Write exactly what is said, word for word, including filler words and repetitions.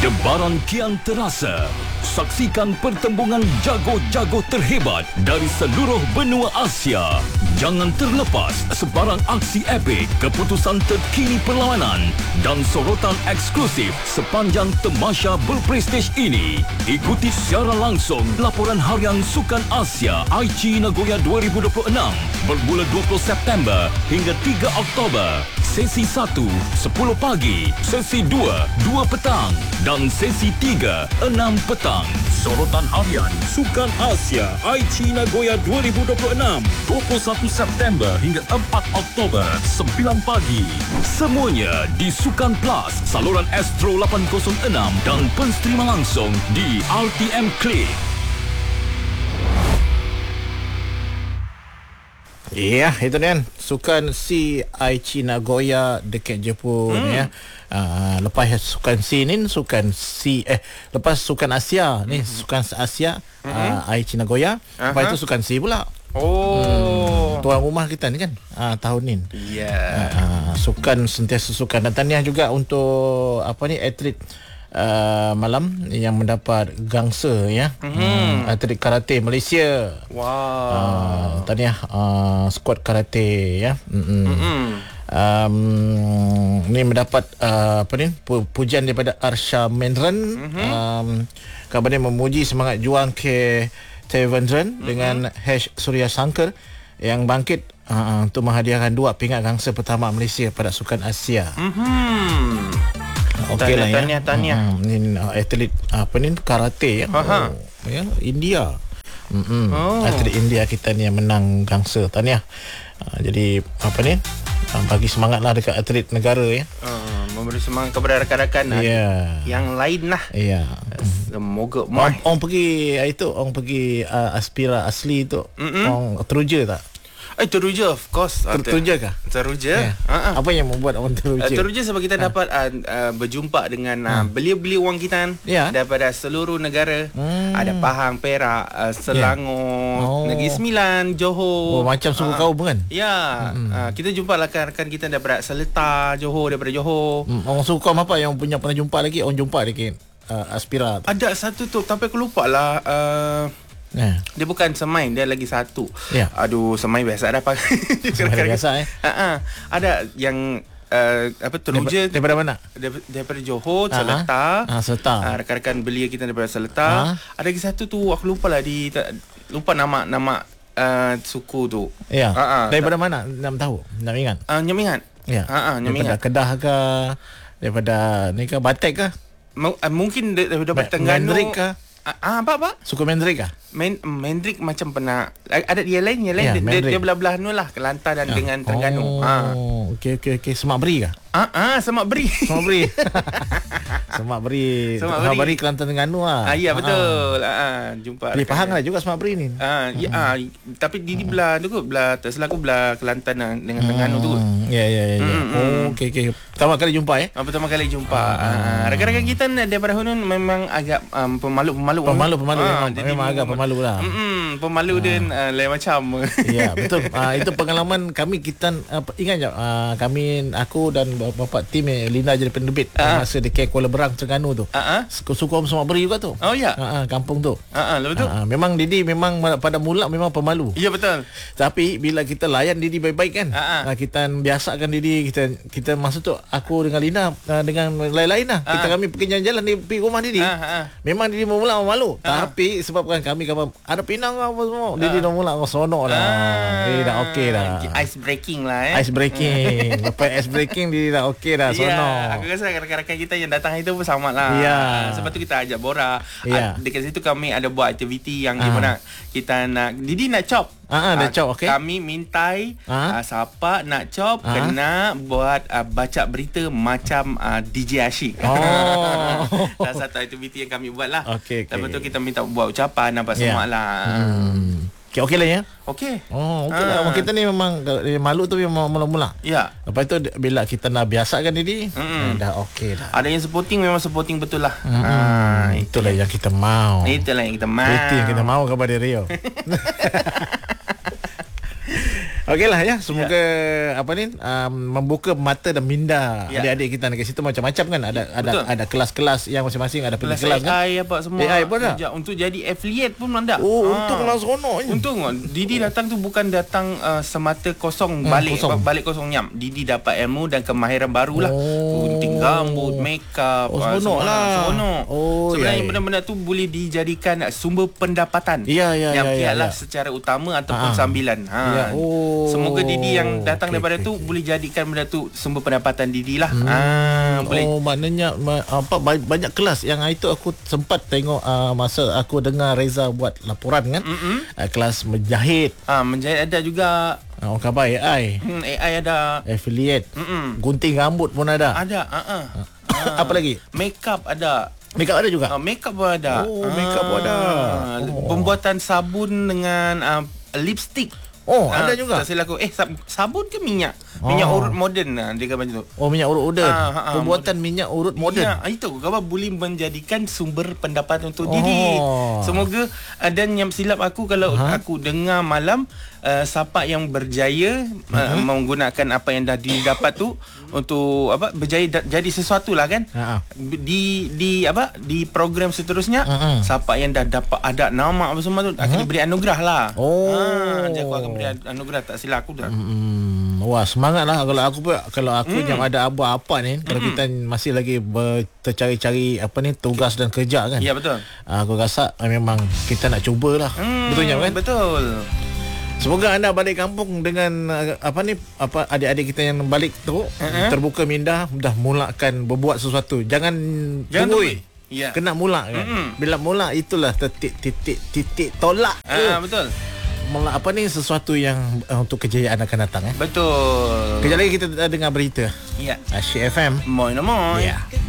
Debaran kian terasa. Saksikan pertembungan jago-jago terhebat dari seluruh benua Asia. Jangan terlepas sebarang aksi epik, keputusan terkini perlawanan dan sorotan eksklusif sepanjang tamasya berprestij ini. Ikuti secara langsung laporan harian Sukan Asia Aichi Nagoya dua ribu dua puluh enam bermula dua puluh September hingga tiga Oktober. Sesi satu, sepuluh pagi. Sesi dua, dua petang. Dan sesi tiga, enam petang. Sorotan harian Sukan Asia Aichi Nagoya dua ribu dua puluh enam dua puluh satu September hingga empat Oktober sembilan pagi. Semuanya di Sukan Plus, saluran Astro lapan kosong enam dan penstrima langsung di R T M Click. Ya, itu kan Sukan C Aichi Nagoya dekat Jepun hmm. ya. Uh, lepas Sukan C ni Sukan C eh lepas Sukan Asia ni hmm. Sukan Asia hmm. uh, Aichi Nagoya. Uh-huh. Lepas itu Sukan C pula. Oh. Hmm, tuan rumah kita ni kan uh, tahun ni. Ya. Yeah. Uh, uh, sukan sentiasa sukan dan tahniah juga untuk apa ni atlet Uh, malam yang mendapat gangsa ya. Mm-hmm. Hmm, atlet karate Malaysia. Wow. Uh, tahniah uh, skuad karate ya. Mm-hmm. Mm-hmm. Um, ni mendapat uh, apa ni pu- pujian daripada Arsha Mendran. Mm-hmm. Um, kabarnya memuji semangat juang ke Tevendran mm-hmm. dengan Hash Surya Sankar yang bangkit uh, untuk menghadiahkan dua pingat gangsa pertama Malaysia pada Sukan Asia. Mhm. Okey lah ya. Tahniah, tahniah. Hmm, ni uh, atlet apa ni karate ya. Oh, ya India. Hmm. Oh. Atlet India kita ni yang menang gangsa. Tahniah. Uh, jadi apa ni? Uh, bagi semangatlah dekat atlet negara ya. Uh, memberi semangat kepada rakan-rakan yeah. yang lain lah. Ya. Yeah. Semoga orang, orang pergi itu orang pergi uh, Aspira asli tu. Mm-mm. Orang teruja tak? Eh, teruja, of course. Ter- teruja kah? Teruja. Yeah. Uh-huh. Apa yang membuat orang teruja? Uh, teruja sebab kita uh. dapat uh, uh, berjumpa dengan uh, uh. belia-belia orang kita yeah. daripada seluruh negara. Hmm. Ada Pahang, Perak, uh, Selangor, yeah. oh. Negeri Sembilan, Johor. Oh, macam suku uh, kaum kan? Ya. Hmm. Uh, kita jumpa rakan-rakan kita daripada Seletar, Johor, daripada Johor. Hmm. Orang suku kaum apa yang punya pernah jumpa lagi? Orang jumpa lagi uh, Aspira. Ada satu tu, tapi aku lupa lah. Uh, Yeah. Dia bukan semai, dia lagi satu. Yeah. Aduh, semai biasa ada apa? Semai biasa eh. Uh-huh. Ada yang uh, apa teruja Daripada, daripada mana? Daripada, daripada Johor, uh-huh. Seletar. Ah, Seletar. Uh, rakan-rakan belia kita daripada Seletar. Uh-huh. Ada lagi satu tu aku lupa lah di lupa nama nama uh, suku tu. Ya. Yeah. Uh-huh. Daripada mana? Nak tahu? Nak ingat? Uh, Nyamingat. Ya. Yeah. Uh-huh, Nyamingat. Daripada Kedah ke? Daripada ni ke Batek ke? M- uh, mungkin daripada ba- Terengganu. Mandrik ke? Ah, apa apa? Suku Mandrik kah? Men, Mandrik macam pernah ada dia lain, dia lain yeah, dia, dia belah-belah nu lah Kelantan dan yeah. dengan Terengganu. Oh, ha. Okey okey okey, Semak Beri kah? Ah ah, Semak Beri. Semak Beri. Semak Beri. Semak Beri. Beri Kelantan Terengganu ah. Ah ya betul. Ah, jumpa. Di Pahang lah juga Semak Beri ni. Ah ya ah, tapi di belah tu kot, belah tersalah aku belah Kelantan dengan Terengganu tu. Ya ya ya. Oh okey okey. Pertama kali jumpa eh? Ah, pertama kali jumpa. Ah, rakan-rakan kita daripada Hunun memang agak um, pemalu-pemalu. Pemalu-pemalu ah, memang, memang agak pemalu lah. Mm-mm, pemalu ah. dan uh, lain macam. Ya betul. Uh, itu pengalaman kami kita uh, ingat tak uh, kami aku dan bapa tim eh, Lina jadi pendebit uh. masa dekat Kuala Berang Terengganu tu. Uh-huh. Suku orang Semak Beri juga tu. Oh ya. Uh, uh, kampung tu. Uh-huh, betul. Uh, uh, memang Didi memang pada mula memang pemalu. Ya betul. Tapi bila kita layan Didi baik-baik kan. Uh-huh. Uh, kita biasakan Didi, kita kita masa tu aku dengan Lina uh, dengan lain-lain lah. Uh-huh. Kita kami pergi jalan-jalan di pergi rumah Didi. Uh-huh. Memang Didi mula malu. Uh-huh. Tapi sebabkan kami kami ada pinang apa semua. Didi uh. mula kau sonok lah. Uh. Didi dah okey dah. Ice breaking lah eh. Ice breaking. Lepas ice breaking Didi dah okey dah sonok. Yeah, aku rasa rakan-rakan kita yang datang itu pun sama lah. Yeah. Sebab tu kita ajak borak. Yeah. Dekat situ kami ada buat aktiviti yang uh. gimana kita nak Didi nak chop. Ah, uh, nak chop okey. Kami mintai uh. Uh, siapa nak chop uh. kena buat uh, baca berita macam uh, D J Ashik. Oh. Salah satu aktiviti yang kami buat lah. Okay, okay. Lepas tu kita minta buat ucapan apa yeah. semua lah. Hmm. Okey okey lah ya. Okey. Oh, okey lah. Kita ni memang malu tu memang mula-mula. Ya. Lepas tu bila kita nak biasakan diri, mm-hmm. dah okey dah. Ada yang supporting memang supporting betul lah. Mm-hmm. Ah, itulah yang kita mau. Itulah yang kita mau. Itu yang kita mau kepada Rio. Okeylah ya, semoga ya. apa ni um, membuka mata dan minda ya. adik-adik kita dekat situ macam-macam kan. Ada Betul. ada ada kelas-kelas yang masing-masing ada pergi kelas kan. A I apa semua. A I pun dah. Untuk jadi affiliate pun ada. Oh, ha. Untunglah seronok. Untung Didi datang tu bukan datang uh, semata kosong balik hmm, kosong. balik kosong nyam. Didi dapat ilmu dan kemahiran barulah. Oh. Gunting rambut, make up, oh, seronok uh, lah. Seronok. Oh, sebenarnya ya, ya. benda-benda tu boleh dijadikan sumber pendapatan. Ya, ya, yang ya, tiadalah ya, ya. secara utama ataupun ha. sambilan. Ha. Ya. Oh. Semoga Didi yang datang okay, daripada okay, tu okay. boleh jadikan benda tu sumber pendapatan Didi lah. Hmm. Ah, boleh. Oh, maknanya apa banyak kelas yang itu aku sempat tengok uh, masa aku dengar Reza buat laporan kan. Uh, kelas menjahit. Ah, menjahit ada juga. Oh, khabar A I. Hmm, A I ada. Affiliate. Mm-mm. Gunting rambut pun ada. Ada. Uh-uh. uh. Apa lagi? Makeup ada. Makeup ada juga. Uh, makeup pun ada. Oh, makeup pun ada. Oh. Pembuatan sabun dengan uh, lipstick. Oh, ha, ada juga. Tak silap aku. Eh, sabun ke minyak? Minyak oh. urut moden lah dia kata macam tu. Oh, minyak urut moden. Ha, ha, ha, Pembuatan moden. minyak urut moden. Ya, itu khabar boleh menjadikan sumber pendapatan untuk oh. Didi. Semoga uh, dan yang silap aku kalau ha? aku dengar malam uh, siapa yang berjaya uh, uh-huh. menggunakan apa yang dah didapat tu untuk apa berjaya da- jadi sesuatu lah kan. Uh-huh. Di di apa di program seterusnya uh-huh. siapa yang dah dapat ada nama apa semua tu uh-huh. akan diberi anugerah lah. Oh. Ha, jadi aku akan beri anugerah tak silap aku dah. Hmm. Wah, semangatlah kalau aku pun kalau aku hmm. yang ada apa-apa ni kalau hmm. kita masih lagi ber, tercari-cari apa ni tugas dan kerja kan. Ya, betul. Aku rasa memang kita nak cubalah. Hmm. Betulnya kan? Betul. Semoga anda balik kampung dengan apa ni apa adik-adik kita yang balik tu uh-huh. terbuka minda dah mulakan berbuat sesuatu. Jangan Jangan tunggu. Ya. Kena mula kan. Uh-huh. Bila mula itulah titik-titik titik tolak. Ah, uh, betul. Mula apa ni sesuatu yang uh, untuk kejayaan akan datang eh. Betul. Kejap lagi kita dengar berita. Ya. Asyik F M. Moi no moi. Ya.